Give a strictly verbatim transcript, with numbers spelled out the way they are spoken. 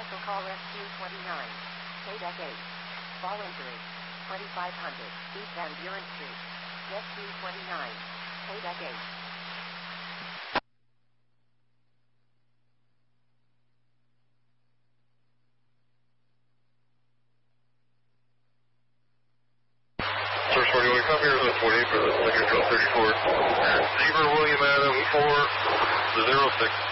Special call Rescue twenty-nine. K eight. Fall injury. twenty-five hundred. East Van Buren Street. Rescue twenty-nine. K eight. Search party, will you come here to the forty-eight for the Lincoln twelve thirty-four? Zebra William Adam four, the zero six.